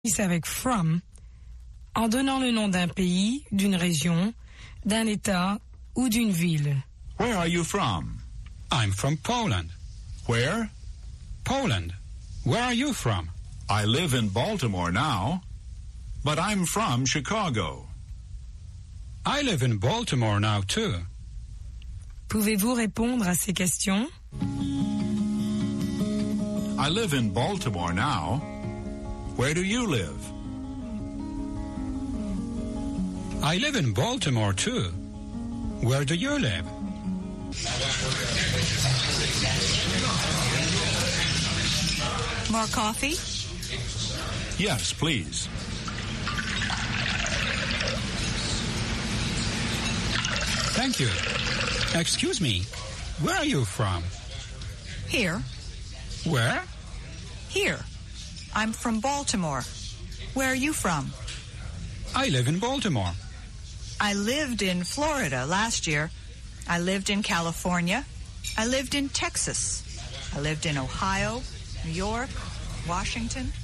avec from en donnant le nom d'un pays, d'une région, d'un État ou d'une ville. Where are you from? I'm from Poland. Where? Poland. Where are you from? I live in Baltimore now, but I'm from Chicago. I live in Baltimore now too. Pouvez-vous répondre à ces questions? I live in Baltimore now. Where do you live? I live in Baltimore too. Where do you live? More coffee? Yes, please. Thank you. Excuse me, where are you from? Here. Where? Here. I'm from Baltimore. Where are you from? I live in Baltimore. I lived in Florida last year. I lived in California. I lived in Texas. I lived in Ohio, New York, Washington.